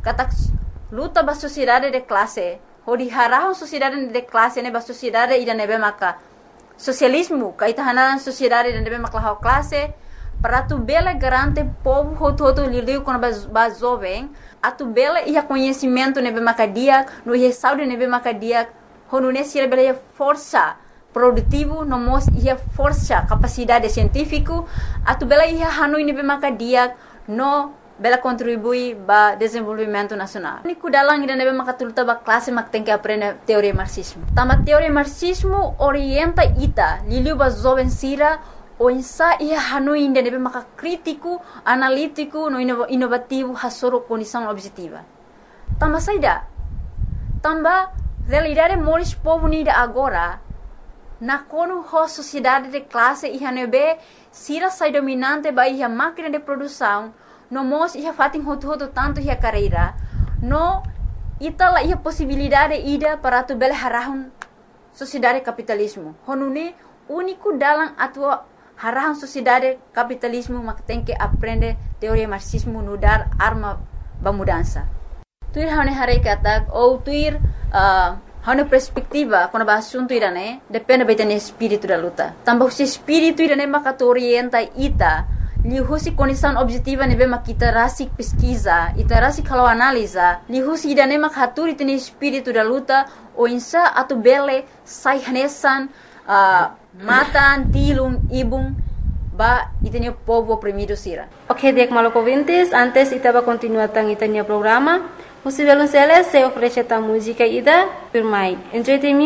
kata luta ba sociedade de classe, hodi harahon sociedade de classe ne ba sociedade ida nebe maka socialismo, kaitahanan sociedade de nebe maka classe, para tu bela garante povo hoto lidiu com ba jovem, a tu bela ia conhecimento nebe maka dia, no ia saúde nebe maka dia, honu ne sira bela força produtivo, no mos ia força capacidade científico, a tu bela ia hanui nebe maka dia, no bela contribui para desenvolvimento nacional. Único dalang ida nebe makatulta ba classe mak tem que aprender teoria marxismo. Tama teoria marxismo orienta ita liliu ba jovem sira o insa ia hanui ida nebe maka crítico, analítico, no inovativo hasoro condição objetiva. Tama saida. Tamba realidade moris povo nida agora na kono ho sociedade de classe ia nebe sira sai dominante ba ia máquina de produção. No mos ia fatin hoto tanto ia carreira, no itala ia possibilidade ida para tu bela harahun sociedade capitalismo. Honune único dalam atua harahun sociedade capitalismo mak tem que aprender teoria marxismo no dar arma ba mudança. Tuir hane hare kata ou tuir hane perspectiva quando ba assunto irane depende betene espírito da luta. Tambah se espírito irane mak orienta ita lihusi condição objetiva nebe mak kita rasik pesquisa, ita rasik kalau analisa, lihusi idane mak haturi tene espírito da luta, o insa atu bele sai hanesan, matan, tilum, ibum, ba itene povo oprimido sira. Ok, dek maloko ouvintes, antes ita va continuar tang itania programa, José Velonceles se ofrece ta música ida, firmai. Entretenimento